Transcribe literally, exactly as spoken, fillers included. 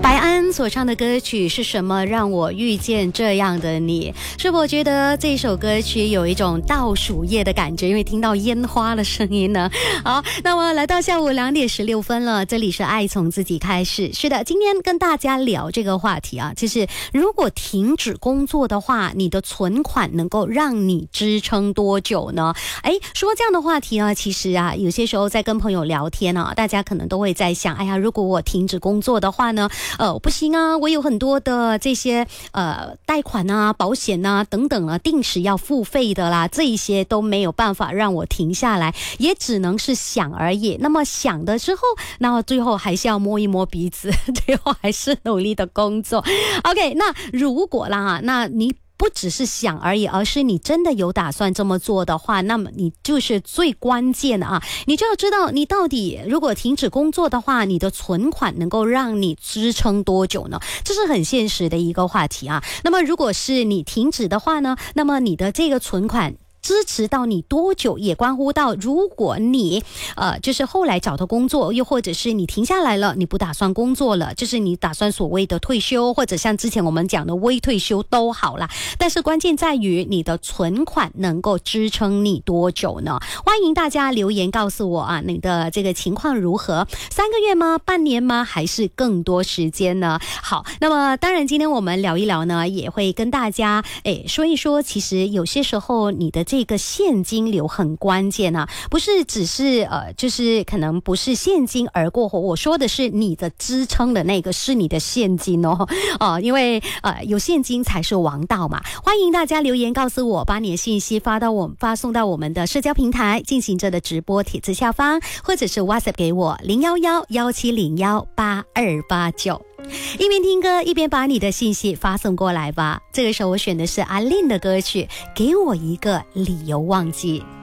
白安所唱的歌曲是什么让我遇见这样的你？是否觉得这首歌曲有一种倒数夜的感觉？因为听到烟花的声音呢。好，那么来到下午两点十六分了，这里是爱从自己开始。是的，今天跟大家聊这个话题啊，就是如果停止工作的话，你的存款能够让你支撑多久呢？哎，说这样的话题啊，其实啊，有些时候在跟朋友聊天啊，大家可能都会在想，哎呀，如果我停止工作的话呢？呃，不行啊，我有很多的这些呃贷款啊、保险啊等等啊，定时要付费的啦，这一些都没有办法让我停下来，也只能是想而已。那么想的时候，那么最后还是要摸一摸鼻子，最后还是努力的工作。OK， 那如果啦，那你不只是想而已，而是你真的有打算这么做的话，那么你就是最关键的啊！你就要知道，你到底如果停止工作的话，你的存款能够让你支撑多久呢？这是很现实的一个话题啊。那么如果是你停止的话呢，那么你的这个存款支持到你多久，也关乎到如果你呃，就是后来找到工作，又或者是你停下来了，你不打算工作了，就是你打算所谓的退休，或者像之前我们讲的微退休都好啦。但是关键在于你的存款能够支撑你多久呢？欢迎大家留言告诉我啊，你的这个情况如何？三个月吗？半年吗？还是更多时间呢？好，那么当然今天我们聊一聊呢，也会跟大家诶说一说，其实有些时候你的这这个现金流很关键啊，不是只是呃，就是可能不是现金而过活，我说的是你的支撑的那个是你的现金哦，哦、呃，因为呃有现金才是王道嘛。欢迎大家留言告诉我，把你的信息发到我发送到我们的社交平台进行着的直播帖子下方，或者是 WhatsApp 给我零一一一七零一八二八九。一边听歌一边把你的信息发送过来吧。这个时候我选的是阿令的歌曲《给我一个理由忘记》。